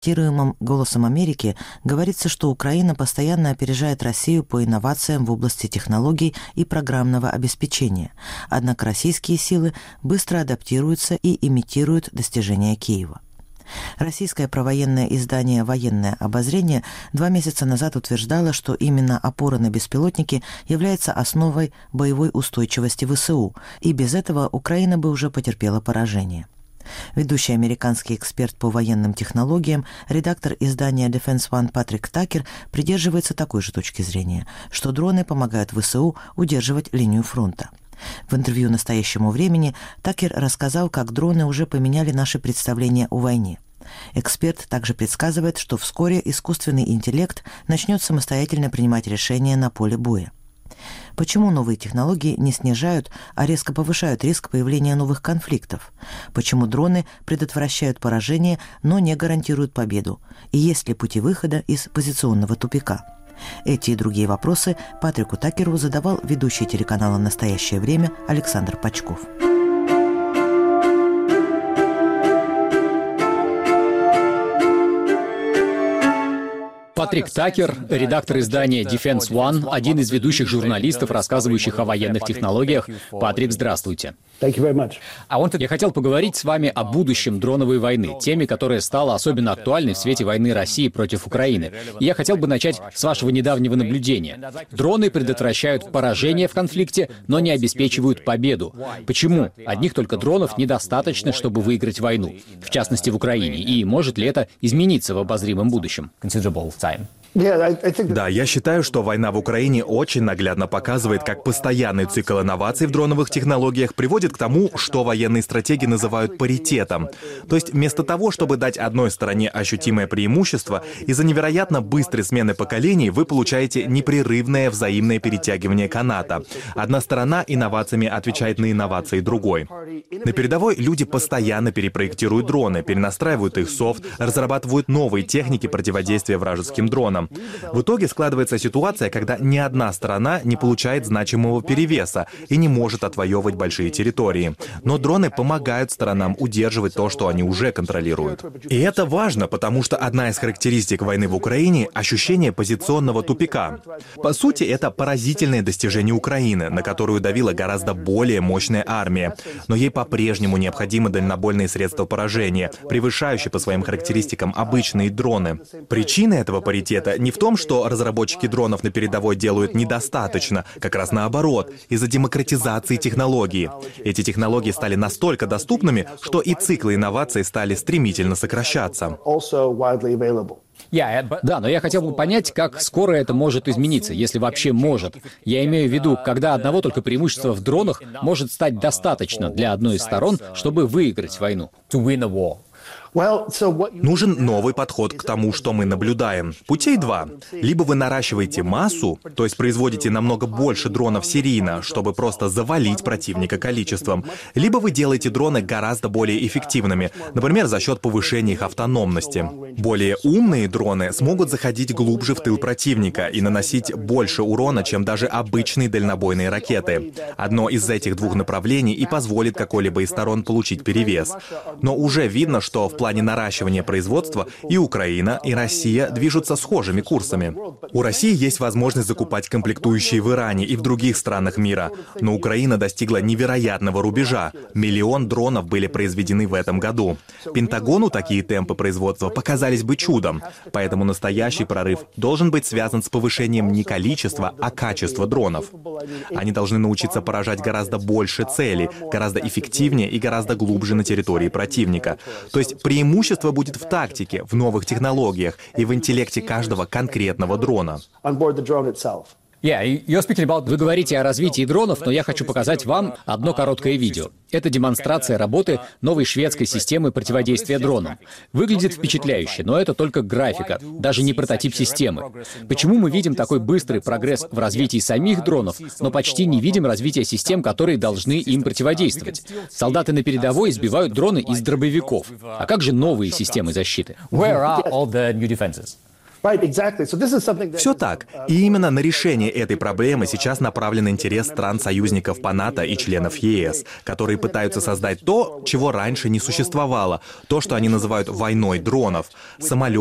Цитируемым «Голосом Америки» говорится, что Украина постоянно опережает Россию по инновациям в области технологий и программного обеспечения. Однако российские силы быстро адаптируются и имитируют достижения Киева. Российское провоенное издание «Военное обозрение» 2 месяца назад утверждало, что именно опора на беспилотники является основой боевой устойчивости ВСУ, и без этого Украина бы уже потерпела поражение. Ведущий американский эксперт по военным технологиям, редактор издания Defense One Патрик Такер придерживается такой же точки зрения, что дроны помогают ВСУ удерживать линию фронта. В интервью «Настоящему времени» Такер рассказал, как дроны уже поменяли наши представления о войне. Эксперт также предсказывает, что вскоре искусственный интеллект начнет самостоятельно принимать решения на поле боя. Почему новые технологии не снижают, а резко повышают риск появления новых конфликтов? Почему дроны предотвращают поражение, но не гарантируют победу? И есть ли пути выхода из позиционного тупика? Эти и другие вопросы Патрику Такеру задавал ведущий телеканала «Настоящее время» Александр Пачков. Патрик Такер, редактор издания Defense One, один из ведущих журналистов, рассказывающих о военных технологиях. Патрик, здравствуйте. Я хотел поговорить с вами о будущем дроновой войны, теме, которая стала особенно актуальной в свете войны России против Украины. И я хотел бы начать с вашего недавнего наблюдения. Дроны предотвращают поражение в конфликте, но не обеспечивают победу. Почему? Одних только дронов недостаточно, чтобы выиграть войну, в частности в Украине. И может ли это измениться в обозримом будущем? Да, я считаю, что война в Украине очень наглядно показывает, как постоянный цикл инноваций в дроновых технологиях приводит к тому, что военные стратеги называют паритетом. То есть вместо того, чтобы дать одной стороне ощутимое преимущество, из-за невероятно быстрой смены поколений вы получаете непрерывное взаимное перетягивание каната. Одна сторона инновациями отвечает на инновации другой. На передовой люди постоянно перепроектируют дроны, перенастраивают их софт, разрабатывают новые техники противодействия вражеским дронам. В итоге складывается ситуация, когда ни одна сторона не получает значимого перевеса и не может отвоевывать большие территории. Но дроны помогают сторонам удерживать то, что они уже контролируют. И это важно, потому что одна из характеристик войны в Украине — ощущение позиционного тупика. По сути, это поразительное достижение Украины, на которую давила гораздо более мощная армия. Но ей по-прежнему необходимы дальнобойные средства поражения, превышающие по своим характеристикам обычные дроны. Причина этого паритета не в том, что разработчики дронов на передовой делают недостаточно, как раз наоборот, из-за демократизации технологий. Эти технологии стали настолько доступными, что и циклы инноваций стали стремительно сокращаться. Да, но я хотел бы понять, как скоро это может измениться, если вообще может. Я имею в виду, когда одного только преимущества в дронах может стать достаточно для одной из сторон, чтобы выиграть войну. Нужен новый подход к тому, что мы наблюдаем. Путей 2. Либо вы наращиваете массу, то есть производите намного больше дронов серийно, чтобы просто завалить противника количеством, либо вы делаете дроны гораздо более эффективными, например, за счет повышения их автономности. Более умные дроны смогут заходить глубже в тыл противника и наносить больше урона, чем даже обычные дальнобойные ракеты. Одно из этих двух направлений и позволит какой-либо из сторон получить перевес. Но уже видно, что в плане наращивания производства и Украина, и Россия движутся схожими курсами. У России есть возможность закупать комплектующие в Иране и в других странах мира, но Украина достигла невероятного рубежа. 1 миллион дронов были произведены в этом году. Пентагону такие темпы производства показались бы чудом, поэтому настоящий прорыв должен быть связан с повышением не количества, а качества дронов. Они должны научиться поражать гораздо больше целей, гораздо эффективнее и гораздо глубже на территории противника. То есть преимущество будет в тактике, в новых технологиях и в интеллекте каждого конкретного дрона. Вы говорите о развитии дронов, но я хочу показать вам одно короткое видео. Это демонстрация работы новой шведской системы противодействия дронам. Выглядит впечатляюще, но это только графика, даже не прототип системы. Почему мы видим такой быстрый прогресс в развитии самих дронов, но почти не видим развития систем, которые должны им противодействовать? Солдаты на передовой избивают дроны из дробовиков. А как же новые системы защиты? Все так. И именно на решение этой проблемы сейчас направлен интерес стран-союзников по НАТО и членов ЕС, которые пытаются создать то, чего раньше не существовало, то, что они называют «войной дронов».